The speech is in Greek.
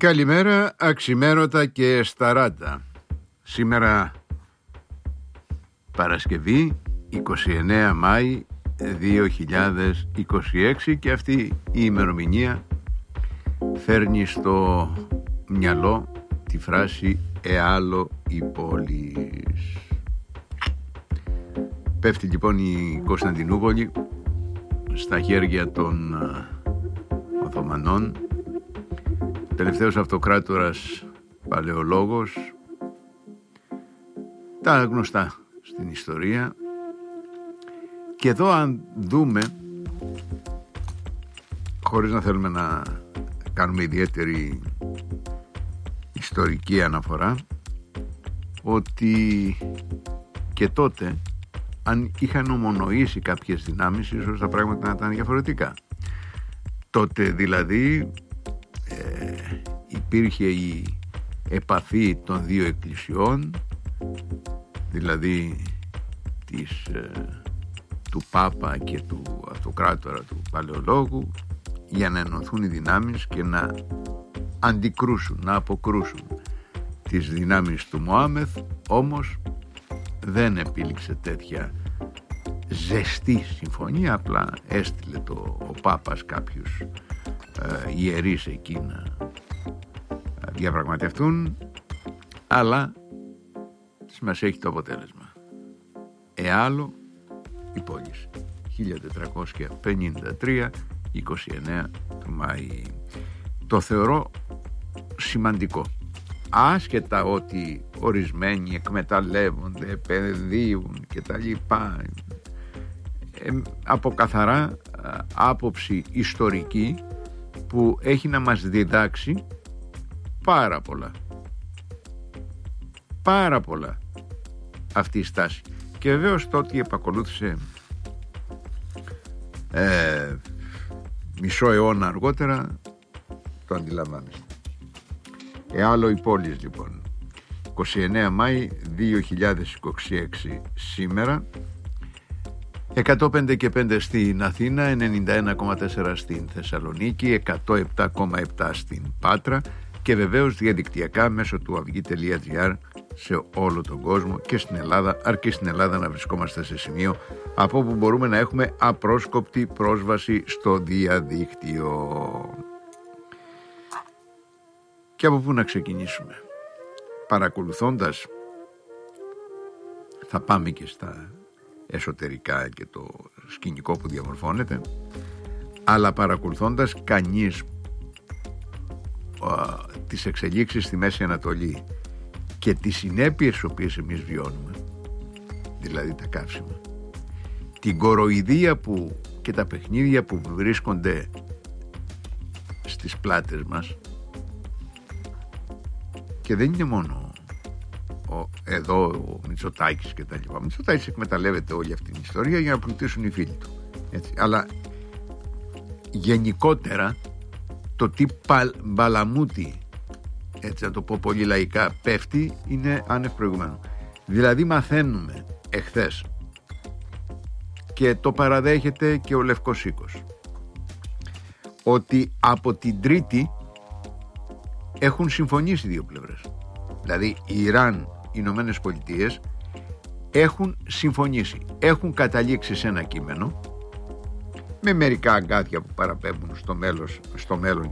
Καλημέρα, αξιμέρωτα και σταράτα. Σήμερα Παρασκευή 29 Μάη 2026 και αυτή η ημερομηνία φέρνει στο μυαλό τη φράση «Εάλλο η πόλης». Πέφτει λοιπόν η Κωνσταντινούπολη στα χέρια των Οθωμανών. Τελευταίος αυτοκράτορας παλαιολόγος, τα γνωστά στην ιστορία. Και εδώ αν δούμε, χωρίς να θέλουμε να κάνουμε ιδιαίτερη ιστορική αναφορά, ότι και τότε αν είχαν ομονοήσει κάποιες δυνάμεις, ίσως τα πράγματα να ήταν διαφορετικά. Τότε δηλαδή υπήρχε η επαφή των δύο εκκλησιών, δηλαδή του Πάπα και του αυτοκράτορα του παλαιολόγου, για να ενωθούν οι δυνάμεις και να αντικρούσουν, να αποκρούσουν τις δυνάμεις του Μωάμεθ. Όμως δεν επήλυξε τέτοια ζεστή συμφωνία, απλά έστειλε ο Πάπας κάποιους ιερείς εκεί να διαπραγματευτούν, αλλά μας έχει το αποτέλεσμα. Εάλλο η πόλης, 1453, 29 του Μάη. Το θεωρώ σημαντικό, άσχετα ότι ορισμένοι εκμεταλλεύονται, επενδύουν και τα λοιπά, από καθαρά άποψη ιστορική που έχει να μας διδάξει πάρα πολλά αυτή η στάση. Και βεβαίως το ότι επακολούθησε μισό αιώνα αργότερα το αντιλαμβάνεστε. Εάλλο η πόλης λοιπόν, 29 Μάη 2026 σήμερα, 105,5 στην Αθήνα, 91,4 στην Θεσσαλονίκη, 107,7 στην Πάτρα και βεβαίως διαδικτυακά μέσω του avygi.gr σε όλο τον κόσμο και στην Ελλάδα, αρκεί στην Ελλάδα να βρισκόμαστε σε σημείο από όπου μπορούμε να έχουμε απρόσκοπτη πρόσβαση στο διαδίκτυο. Και από πού να ξεκινήσουμε? Παρακολουθώντας, θα πάμε και στα εσωτερικά και το σκηνικό που διαμορφώνεται, αλλά παρακολουθώντας κανείς τις εξελίξεις στη Μέση Ανατολή και τις συνέπειες τις οποίες εμείς βιώνουμε, δηλαδή τα καύσιμα, την κοροϊδία και τα παιχνίδια που βρίσκονται στις πλάτες μας, και δεν είναι μόνο εδώ ο Μητσοτάκης και τα λοιπά. Ο Μητσοτάκης εκμεταλλεύεται όλη αυτή την ιστορία για να πλουτίσουν οι φίλοι του, έτσι. Αλλά γενικότερα το τι μπαλαμούτι, έτσι να το πω πολύ λαϊκά, πέφτει είναι άνευ προηγουμένου. Δηλαδή μαθαίνουμε εχθές, και το παραδέχεται και ο Λευκός Οίκος, ότι από την Τρίτη έχουν συμφωνήσει οι δύο πλευρές. Δηλαδή η Ιράν, οι Ηνωμένες Πολιτείες έχουν συμφωνήσει, έχουν καταλήξει σε ένα κείμενο με μερικά αγκάθια που παραπέμπουν στο μέλλον